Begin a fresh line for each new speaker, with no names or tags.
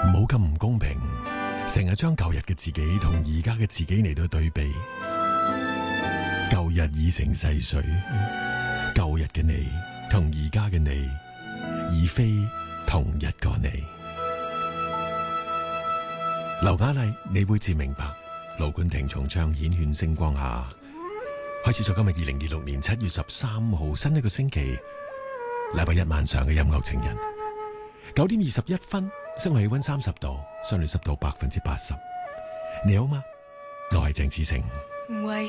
唔好咁唔公平，成日將舊日嘅自己同而家嘅自己嚟到對比。舊日已成逝水，舊日嘅你同而家嘅你已非同一個你。劉雅麗，你會自明白。盧冠廷從唱顯勸星光下開始咗今日2026年7月13號新一個星期，禮拜一晚上嘅音樂情人。9點21分，室外氣溫30度，相對濕度80%。你好嗎？我係鄭子誠。